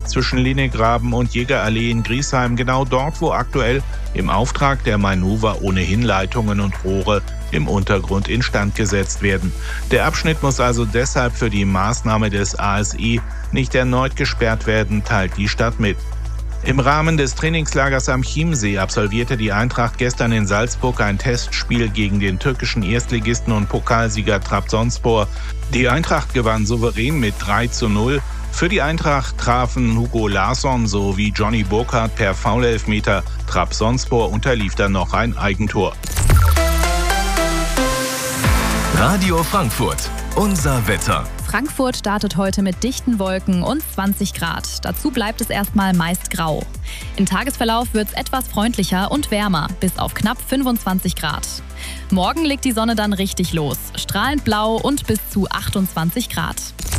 zwischen Linnegraben und Jägerallee in Griesheim, genau dort, wo aktuell im Auftrag der Mainuva ohnehin Leitungen und Rohre im Untergrund instand gesetzt werden. Der Abschnitt muss also deshalb für die Maßnahme des ASI nicht erneut gesperrt werden, teilt die Stadt mit. Im Rahmen des Trainingslagers am Chiemsee absolvierte die Eintracht gestern in Salzburg ein Testspiel gegen den türkischen Erstligisten und Pokalsieger Trabzonspor. Die Eintracht gewann souverän mit 3:0. Für die Eintracht trafen Hugo Larsson sowie Johnny Burkhardt per Foulelfmeter. Trabzonspor unterlief dann noch ein Eigentor. Radio Frankfurt, unser Wetter. Frankfurt startet heute mit dichten Wolken und 20 Grad. Dazu bleibt es erstmal meist grau. Im Tagesverlauf wird es etwas freundlicher und wärmer, bis auf knapp 25 Grad. Morgen legt die Sonne dann richtig los. Strahlend blau und bis zu 28 Grad.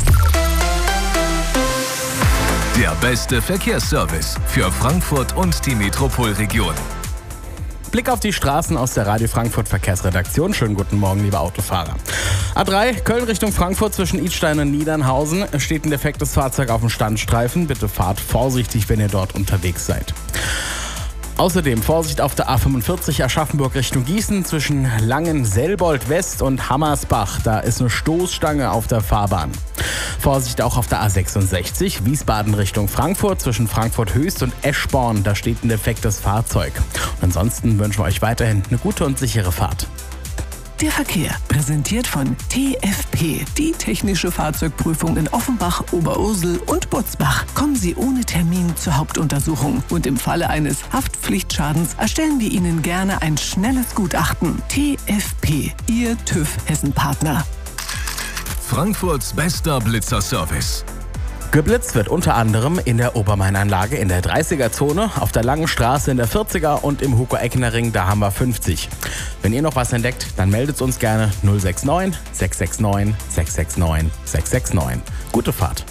Der beste Verkehrsservice für Frankfurt und die Metropolregion. Blick auf die Straßen aus der Radio Frankfurt Verkehrsredaktion. Schönen guten Morgen, liebe Autofahrer. A3, Köln Richtung Frankfurt zwischen Idstein und Niedernhausen. Steht ein defektes Fahrzeug auf dem Standstreifen. Bitte fahrt vorsichtig, wenn ihr dort unterwegs seid. Außerdem Vorsicht auf der A45 Aschaffenburg Richtung Gießen zwischen Langen-Selbold West und Hammersbach. Da ist eine Stoßstange auf der Fahrbahn. Vorsicht auch auf der A66 Wiesbaden Richtung Frankfurt zwischen Frankfurt Höchst und Eschborn. Da steht ein defektes Fahrzeug. Und ansonsten wünschen wir euch weiterhin eine gute und sichere Fahrt. Der Verkehr, präsentiert von TFP, die technische Fahrzeugprüfung in Offenbach, Oberursel und Butzbach. Kommen Sie ohne Termin zur Hauptuntersuchung und im Falle eines Haftpflichtschadens erstellen wir Ihnen gerne ein schnelles Gutachten. TFP, Ihr TÜV Hessen-Partner. Frankfurts bester Blitzerservice. Geblitzt wird unter anderem in der Obermainanlage in der 30er-Zone, auf der Langen Straße in der 40er und im Hugo-Eckner-Ring, da haben wir 50. Wenn ihr noch was entdeckt, dann meldet uns gerne 069 669 669 669. Gute Fahrt.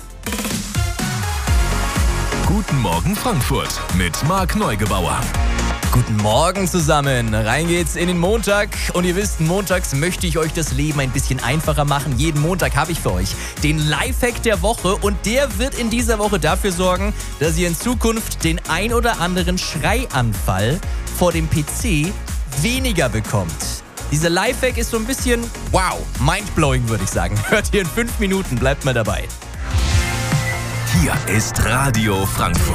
Guten Morgen Frankfurt mit Marc Neugebauer. Guten Morgen zusammen. Rein geht's in den Montag. Und ihr wisst, montags möchte ich euch das Leben ein bisschen einfacher machen. Jeden Montag habe ich für euch den Lifehack der Woche. Und der wird in dieser Woche dafür sorgen, dass ihr in Zukunft den ein oder anderen Schreianfall vor dem PC weniger bekommt. Dieser Lifehack ist so ein bisschen, wow, mindblowing würde ich sagen. Hört ihr in 5 Minuten, bleibt mal dabei. Hier ist Radio Frankfurt.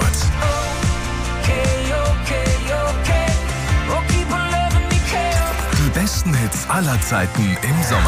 Die besten Hits aller Zeiten im Sommer.